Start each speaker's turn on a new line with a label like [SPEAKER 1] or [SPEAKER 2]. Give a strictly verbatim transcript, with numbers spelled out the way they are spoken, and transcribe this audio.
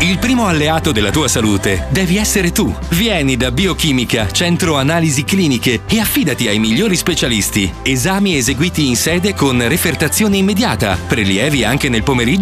[SPEAKER 1] Il primo alleato della tua salute devi essere tu. Vieni da Biochimica, Centro Analisi Cliniche, e affidati ai migliori specialisti. Esami eseguiti in sede con refertazione immediata, prelievi anche nel pomeriggio